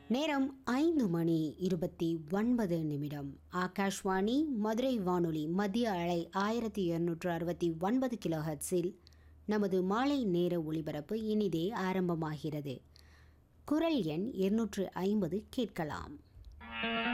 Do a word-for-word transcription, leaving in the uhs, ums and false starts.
நேரம் ஐந்து மணி இருபத்தி ஒன்பது நிமிடம். ஆகாஷ்வாணி மதுரை வானொலி மத்திய அலை ஆயிரத்தி இருநூற்று அறுபத்தி ஒன்பது கிலோ ஹெர்ட்ஸில் நமது மாலை நேர ஒளிபரப்பு இனிதே ஆரம்பமாகிறது. குரல் எண் இருநூற்று ஐம்பது கேட்கலாம்.